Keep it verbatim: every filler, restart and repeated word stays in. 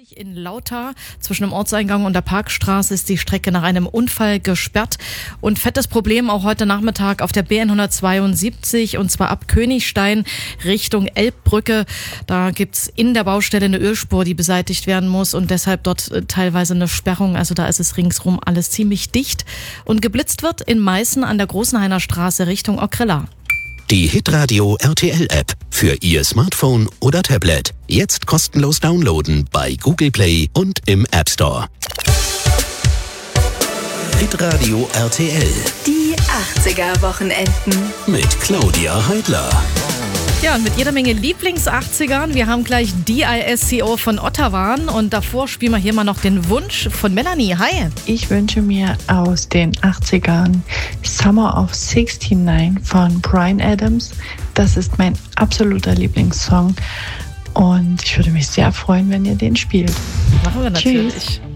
In Lauter zwischen dem Ortseingang und der Parkstraße ist die Strecke nach einem Unfall gesperrt. Und fettes Problem auch heute Nachmittag auf der B N hundertzweiundsiebzig, und zwar ab Königstein Richtung Elbbrücke. Da gibt's in der Baustelle eine Ölspur, die beseitigt werden muss, und deshalb dort teilweise eine Sperrung. Also da ist es ringsrum alles ziemlich dicht. Und geblitzt wird in Meißen an der Großenhainer Straße Richtung Ockrella. Die Hitradio R T L-App für Ihr Smartphone oder Tablet. Jetzt kostenlos downloaden bei Google Play und im App Store. Hitradio R T L. Die achtziger-Wochenenden. Mit Claudia Heidler. Ja, und mit jeder Menge Lieblings-achtzigern. Wir haben gleich D I S C O von Ottawa und davor spielen wir hier mal noch den Wunsch von Melanie. Hi! Ich wünsche mir aus den achtzigern Summer of sixty-nine von Bryan Adams. Das ist mein absoluter Lieblingssong und ich würde mich sehr freuen, wenn ihr den spielt. Machen wir natürlich. Tschüss.